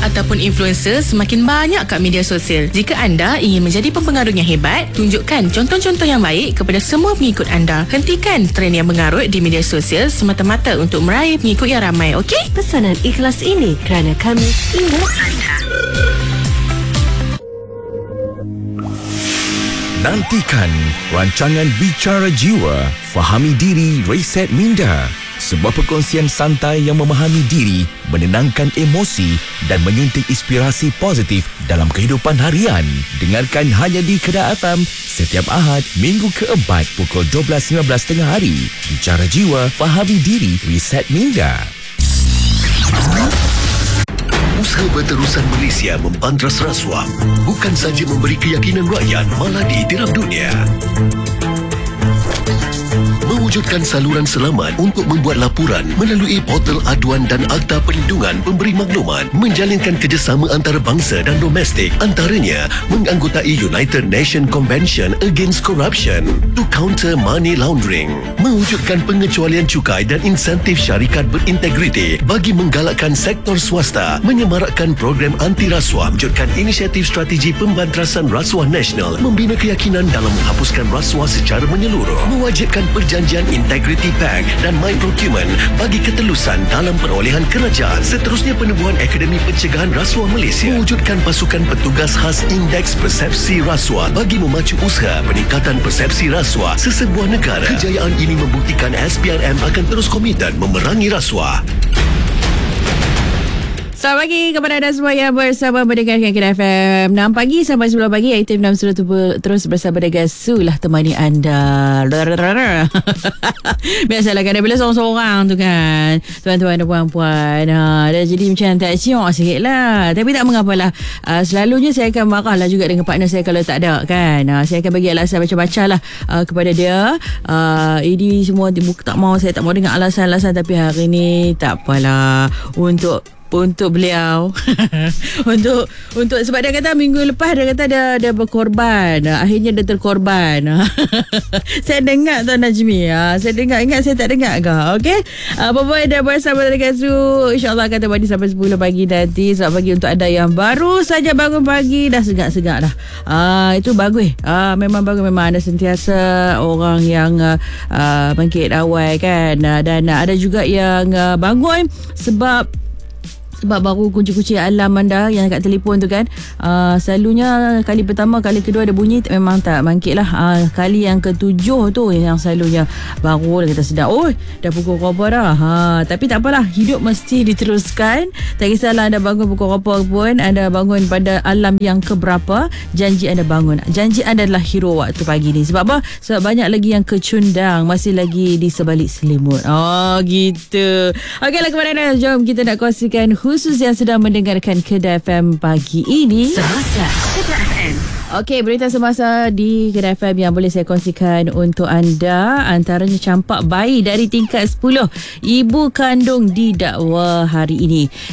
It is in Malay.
ataupun influencer semakin banyak kat media sosial. Jika anda ingin menjadi pempengaruh yang hebat, tunjukkan contoh-contoh yang baik kepada semua pengikut anda. Hentikan trend yang mengarut di media sosial semata-mata untuk meraih pengikut yang ramai, okey? Pesanan ikhlas ini kerana kami ingin anda. Nantikan rancangan Bicara Jiwa, Fahami Diri, Reset Minda. Sebuah perkongsian santai yang memahami diri, menenangkan emosi dan menyuntik inspirasi positif dalam kehidupan harian. Dengarkan hanya di Kedah FM setiap Ahad, Minggu keempat pukul 12.15 tengah hari. Bicara Jiwa, Fahami Diri, Reset Minda. Usaha berterusan Malaysia membantras rasuah bukan saja memberi keyakinan rakyat, malah diiktiraf dunia. Mewujudkan saluran selamat untuk membuat laporan melalui portal aduan dan akta perlindungan pemberi maklumat, menjalinkan kerjasama antarabangsa dan domestik, antaranya menganggotai United Nations Convention Against Corruption to counter money laundering, mewujudkan pengecualian cukai dan insentif syarikat berintegriti bagi menggalakkan sektor swasta, menyemarakkan program anti rasuah, mewujudkan inisiatif strategi pembantrasan rasuah nasional, membina keyakinan dalam menghapuskan rasuah secara menyeluruh, mewajibkan perjanjian Integrity Pact dan My Procurement bagi ketelusan dalam perolehan kerajaan. Seterusnya, penubuhan Akademi Pencegahan Rasuah Malaysia, mewujudkan pasukan petugas khas Indeks Persepsi Rasuah bagi memacu usaha peningkatan persepsi rasuah sesebuah negara. Kejayaan ini membuktikan SPRM akan terus komited memerangi rasuah. Selamat pagi kepada anda semua yang bersama mendengarkan Kedah FM 6 pagi sampai 10 pagi. Aktif 6 sudah terus bersama dengan Su lah temani anda. Biasalah kan bila seorang-seorang tu kan, tuan-tuan dan puan-puan, dah jadi macam tak siok sikit lah. Tapi tak mengapalah, selalunya saya akan marah lah juga dengan partner saya kalau tak ada kan. Saya akan bagi alasan macam-macam lah kepada dia. Ini semua tak mau, saya tak mau dengar alasan-alasan. Tapi hari ni tak apalah, untuk beliau untuk sebab dia kata minggu lepas dia kata dia berkorban, akhirnya dia terkorban. Saya dengar Tuan Najmi, saya dengar, ingat saya tak dengar ke? Okey, apa-apa dah bersama dengan Su, insyaAllah akan temani sampai 10 pagi nanti. Selamat pagi untuk anda yang baru saja bangun pagi, dah segak-segak dah. Itu bagus, memang bagus. Memang ada sentiasa orang yang bangkit awal kan, dan ada juga yang bangun sebab baru kunci-kunci alam anda yang kat telefon tu kan, selalunya kali pertama, kali kedua ada bunyi memang tak bangkit lah. Kali yang ketujuh tu yang selalunya baru dia kata sedap, dah pukul berapa dah. Tapi tak apalah, hidup mesti diteruskan. Tak kisahlah anda bangun pukul berapa pun, anda bangun pada alam yang keberapa, janji anda bangun, janji anda adalah hero waktu pagi ni. Sebab apa? Sebab banyak lagi yang kecundang, masih lagi di sebalik selimut. Gitu. Okeylah kepada anda, jom kita nak kongsikan khusus yang sedang mendengarkan Kedah FM pagi ini. Semasa Kedah FM. Okey, berita semasa di Kedah FM yang boleh saya kongsikan untuk anda, antaranya campak bayi dari tingkat 10 ibu kandung didakwa hari ini.